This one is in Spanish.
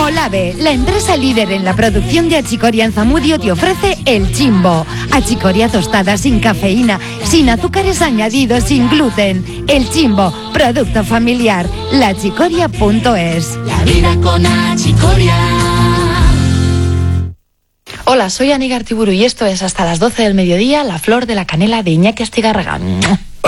Olave, la empresa líder en la producción de achicoria en Zamudio, te ofrece El Chimbo. Achicoria tostada sin cafeína, sin azúcares añadidos, sin gluten. El Chimbo, producto familiar. Lachicoria.es. La vida con achicoria. Hola, soy Anígar Tiburu y esto es Hasta las 12 del mediodía, La Flor de la Canela de Iñaki Astigarraga.